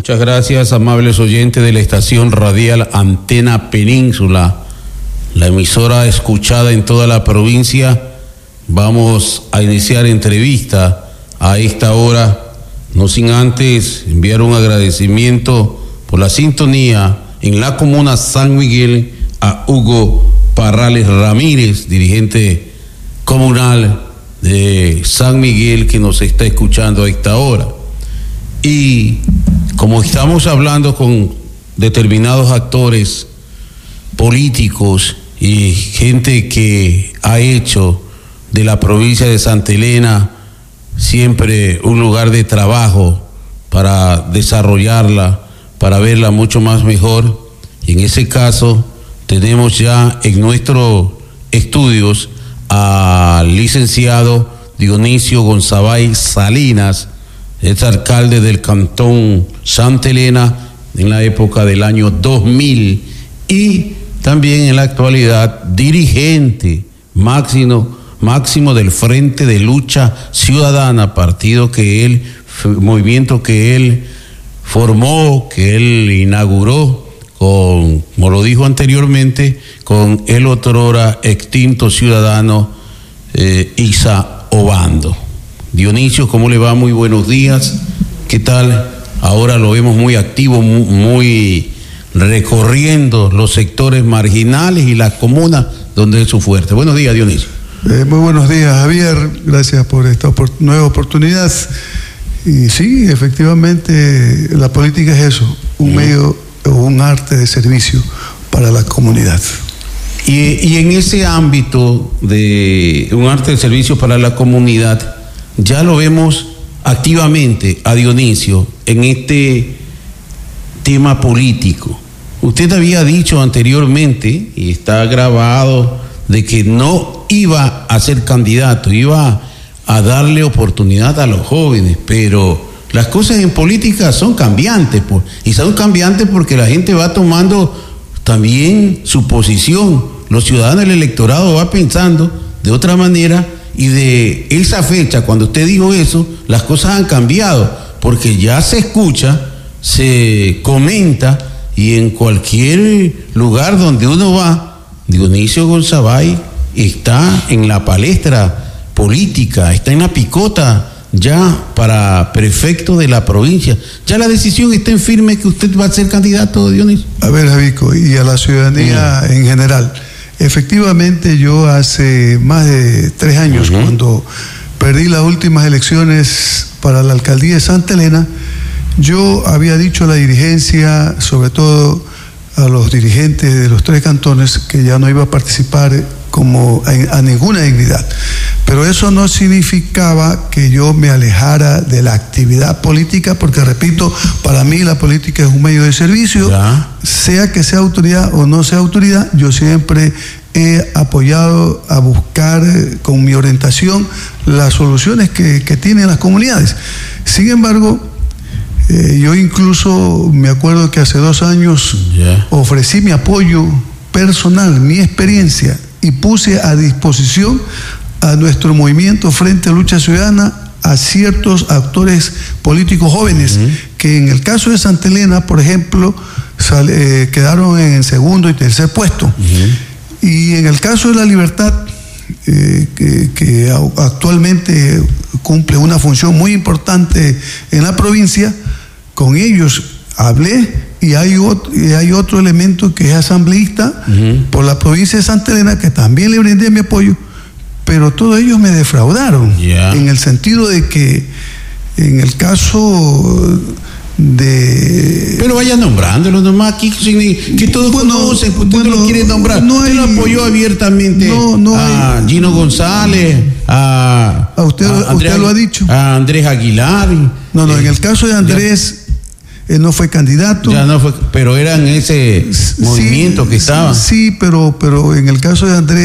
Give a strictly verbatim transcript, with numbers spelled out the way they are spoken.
Muchas gracias, amables oyentes de la estación radial Antena Península, la emisora escuchada en toda la provincia. Vamos a iniciar entrevista a esta hora, no sin antes enviar un agradecimiento por la sintonía en la comuna San Miguel a Hugo Parrales Ramírez, dirigente comunal de San Miguel, que nos está escuchando a esta hora. Y como estamos hablando con determinados actores políticos y gente que ha hecho de la provincia de Santa Elena siempre un lugar de trabajo para desarrollarla, para verla mucho más mejor, y en ese caso tenemos ya en nuestros estudios al licenciado Dionisio Gonzabay Salinas, es alcalde del cantón Santa Elena en la época del año dos mil y también en la actualidad dirigente máximo, máximo del Frente de Lucha Ciudadana, partido que él, movimiento que él formó, que él inauguró con, como lo dijo anteriormente, con el otrora extinto ciudadano eh, Isa Obando. Dionisio, ¿cómo le va? Muy buenos días. ¿Qué tal? Ahora lo vemos muy activo, muy, muy recorriendo los sectores marginales y las comunas donde es su fuerte. Buenos días, Dionisio. Eh, muy buenos días, Javier. Gracias por esta opor- nueva oportunidad. Y sí, efectivamente, la política es eso, un mm. medio o un arte de servicio para la comunidad. Y, y en ese ámbito de un arte de servicio para la comunidad, ya lo vemos activamente a Dionisio en este tema político. Usted había dicho anteriormente, y está grabado, de que no iba a ser candidato, iba a darle oportunidad a los jóvenes, pero las cosas en política son cambiantes, por, y son cambiantes porque la gente va tomando también su posición, los ciudadanos, el electorado va pensando de otra manera. Y de esa fecha, cuando usted dijo eso, las cosas han cambiado, porque ya se escucha, se comenta, y en cualquier lugar donde uno va, Dionisio Gonzabay está en la palestra política, está en la picota ya para prefecto de la provincia. ¿Ya la decisión está en firme que usted va a ser candidato, Dionisio? A ver, Javico, y a la ciudadanía uh-huh. en general. Efectivamente, yo hace más de tres años, uh-huh. cuando perdí las últimas elecciones para la alcaldía de Santa Elena, yo había dicho a la dirigencia, sobre todo a los dirigentes de los tres cantones, que ya no iba a participar como a, a ninguna dignidad. Pero eso no significaba que yo me alejara de la actividad política, porque repito, para mí la política es un medio de servicio, ya. Sea que sea autoridad o no sea autoridad, yo siempre he apoyado a buscar eh, con mi orientación las soluciones que, que tienen las comunidades. Sin embargo, eh, yo incluso me acuerdo que hace dos años yeah. ofrecí mi apoyo personal, mi experiencia, y puse a disposición a nuestro movimiento Frente a Lucha Ciudadana a ciertos actores políticos jóvenes, uh-huh. que en el caso de Santa Elena, por ejemplo, sale, eh, quedaron en segundo y tercer puesto. Uh-huh. Y en el caso de La Libertad, eh, que, que actualmente cumple una función muy importante en la provincia, con ellos hablé, y hay otro, y hay otro elemento que es asambleísta uh-huh. por la provincia de Santa Elena, que también le brindé mi apoyo, pero todos ellos me defraudaron, yeah. en el sentido de que en el caso de... Pero vaya nombrándolo nomás aquí, que todos bueno, conocen, usted bueno, lo quiere nombrar. No hay, usted lo apoyó abiertamente no, no a hay, Gino González, a... a usted, a Andrés, usted lo ha dicho. A Andrés Aguilar. No, no, eh, en el caso de Andrés... Ya. Él no fue candidato. Ya no fue, pero era en ese movimiento sí, que estaba. Sí, pero, pero en el caso de Andrés